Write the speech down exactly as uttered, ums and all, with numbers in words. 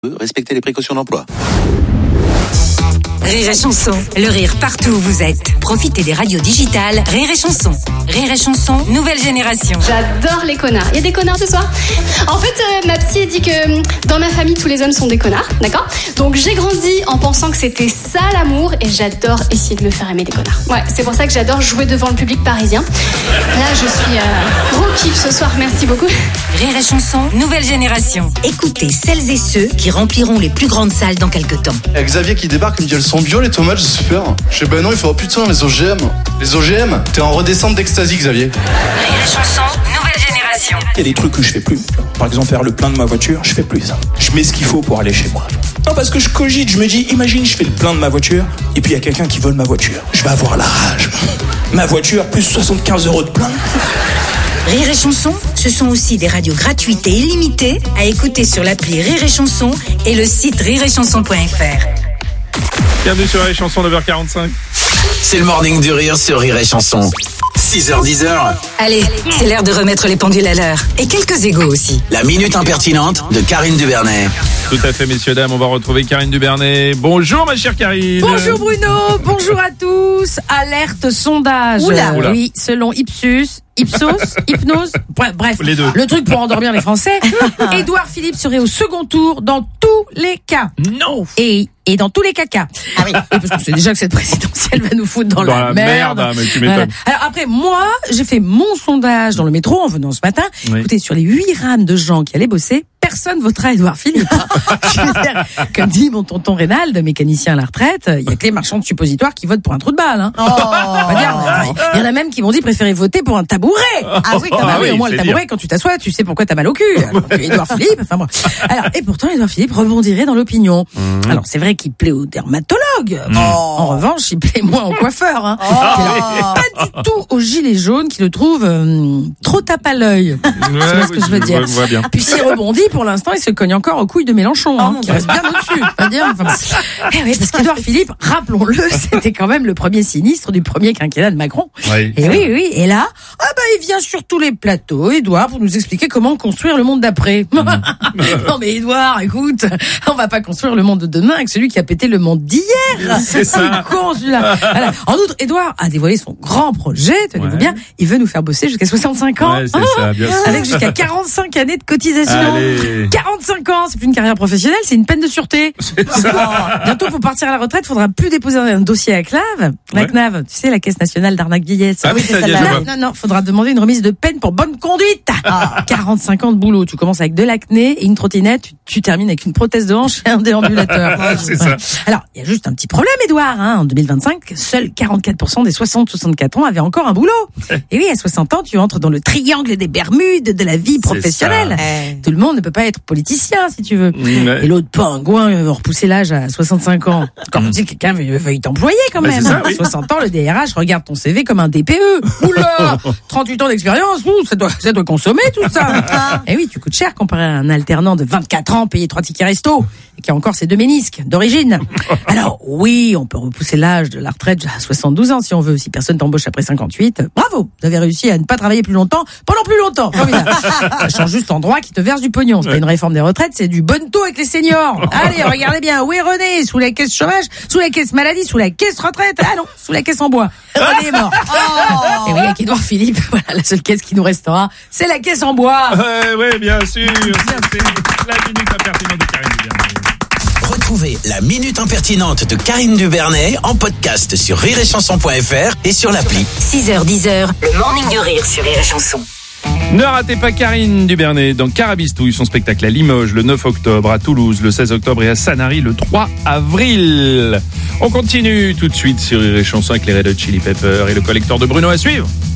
Respectez les précautions d'emploi. Rire et Chanson, le rire partout où vous êtes. Profitez des radios digitales Rire et Chanson. Rire et Chanson, nouvelle génération. J'adore les connards. Il y a des connards ce soir. En fait, euh, ma psy dit que dans ma famille, tous les hommes sont des connards, d'accord ? Donc j'ai grandi en pensant que c'était ça l'amour et j'adore essayer de me faire aimer des connards. Ouais, c'est pour ça que j'adore jouer devant le public parisien. Là, je suis euh, gros kiff ce soir, merci beaucoup. Rire et Chanson, nouvelle génération. Écoutez celles et ceux qui rempliront les plus grandes salles dans quelques temps. Il y a Xavier qui débarque, il me dit elles sont bio les tomates, j'espère. Je sais ben non, il faut oh, putain les O G M. Les O G M, t'es en redescente d'extasie Xavier. Rire et Chanson, nouvelle génération. Il y a des trucs que je fais plus. Par exemple faire le plein de ma voiture, je fais plus ça. Je mets ce qu'il faut pour aller chez moi. Non parce que je cogite, je me dis, imagine je fais le plein de ma voiture et puis il y a quelqu'un qui vole ma voiture. Je vais avoir la rage. Ma voiture plus soixante-quinze euros de plein. Rire et Chanson, ce sont aussi des radios gratuites et illimitées à écouter sur l'appli Rire et Chanson et le site rire et chanson point f r. Bienvenue sur Rire et Chanson, neuf heures quarante-cinq. C'est le morning du rire sur Rire et Chanson. six heures dix. Allez, c'est l'heure de remettre les pendules à l'heure. Et quelques égos aussi. La minute impertinente de Karine Dubernet. Tout à fait, messieurs, dames, on va retrouver Karine Dubernet. Bonjour, ma chère Karine. Bonjour Bruno, bonjour à tous. Alerte sondage. Oula. Oula. Oui, selon Ipsus, Ipsos, Hypnose, bref, bref, les deux. Le truc pour endormir les Français. Édouard Philippe serait au second tour dans tous les cas. Non. Et et dans tous les cacas. Ah oui. Parce qu'on sait déjà que cette présidentielle va nous foutre dans, dans la, la merde. merde. Ah, mais tu m'étonnes. Voilà. Alors après, moi, j'ai fait mon sondage dans le métro en venant ce matin. Oui. Écoutez, sur les huit rames de gens qui allaient bosser, personne votera Édouard Philippe. Je veux dire, comme dit mon tonton Reynald, mécanicien à la retraite, il y a que les marchands de suppositoires qui votent pour un trou de balle. Hein. Oh. Pas dire, enfin, il y en a même qui m'ont dit préférer voter pour un tabouret. Ah oui, quand même. Ah oui, au moins le tabouret, dire. Quand tu t'assois, tu sais pourquoi t'as mal au cul. Alors, Édouard Philippe, enfin bon. Alors, et pourtant, Édouard Philippe rebondirait dans l'opinion. Mmh. Alors, c'est vrai qu'il plaît aux dermatologues. Mmh. En revanche, il plaît moins aux coiffeurs. Hein. Oh. Pas du tout aux gilets jaunes qui le trouvent euh, trop tape à l'œil. Ouais, tu vois ce que je veux dire. Vois, vois Puis s'il rebondit, pour l'instant, il se cogne encore aux couilles de Mélenchon, hein, oh, qui reste bien au-dessus. Pas dire. Enfin, eh oui, parce qu'Édouard Philippe, rappelons-le, c'était quand même le premier sinistre du premier quinquennat de Macron. Oui. Et oui, oui. Et là, ah bah, il vient sur tous les plateaux, Édouard, pour nous expliquer comment construire le monde d'après. Mmh. Non mais Édouard, écoute, on va pas construire le monde de demain avec celui qui a pété le monde d'hier. C'est ça. C'est con celui-là. Voilà. En outre, Édouard a dévoilé son grand projet, tenez-vous ouais. bien, il veut nous faire bosser jusqu'à soixante-cinq ans. Ouais, c'est oh, ça, bien sûr. Avec jusqu'à quarante-cinq années de cotisation. Allez. quarante-cinq ans, c'est plus une carrière professionnelle, c'est une peine de sûreté. C'est ça. Bientôt, pour partir à la retraite, il faudra plus déposer un dossier à CNAV. La ouais. CNAV, tu sais, la Caisse nationale d'arnaque vieillesse. Ah oui, c'est ça. Non, non, non, faudra demander une remise de peine pour bonne conduite. Ah. quarante-cinq ans de boulot, tu commences avec de l'acné et une trottinette, tu, tu termines avec une prothèse de hanche et un déambulateur. Ah, c'est ça. Alors, il y a juste un petit problème, Édouard, hein. En deux mille vingt-cinq, seuls quarante-quatre pour cent des soixante à soixante-quatre ans avaient encore un boulot. Et oui, à soixante ans, tu entres dans le triangle des Bermudes de la vie professionnelle. Tout le monde ne peut pas être politicien, si tu veux. Ouais. Et l'autre pingouin va repousser l'âge à soixante-cinq ans. Quand tu dis que quelqu'un veut t'employer quand même. Bah ça, oui. À soixante ans, le D R H regarde ton C V comme un D P E. Oula, trente-huit ans d'expérience, ça doit, ça doit consommer tout ça. Et oui, tu coûtes cher comparé à un alternant de vingt-quatre ans payé trois tickets resto et qui a encore ses deux ménisques d'origine. Alors oui, on peut repousser l'âge de la retraite à soixante-douze ans si on veut. Si personne t'embauche après cinquante-huit, bravo, vous avez réussi à ne pas travailler plus longtemps pendant plus longtemps. Formidable. Ça change juste en droit qui te verse du pognon. C'est pas une réforme des retraites, c'est du bon taux avec les seniors. Allez, regardez bien, où est René? Sous la caisse chômage, sous la caisse maladie, sous la caisse retraite. Ah non, sous la caisse en bois. René est mort. Oh. Et oui, avec Édouard Philippe, voilà, la seule caisse qui nous restera, c'est la caisse en bois. Ouais, ouais, bien sûr. Ça, c'est la minute impertinente de Karine Dubernet. Retrouvez la minute impertinente de Karine Dubernet en podcast sur rire et chanson point f r et sur l'appli. six heures dix, le morning du rire sur Rire et Chanson. Ne ratez pas Karine Dubernet dans Carabistouille, son spectacle à Limoges le neuf octobre, à Toulouse le seize octobre et à Sanary le trois avril. On continue tout de suite sur Rire et Chanson avec les Red Hot Chili Peppers et le collecteur de Bruno à suivre.